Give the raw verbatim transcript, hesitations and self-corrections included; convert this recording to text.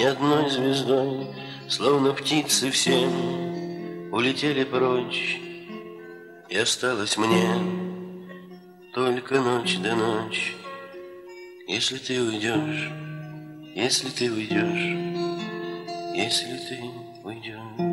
И одной звездой, словно птицы все, улетели прочь, и осталась мне только ночь да ночь. Если ты уйдешь, если ты уйдешь, если ты уйдешь.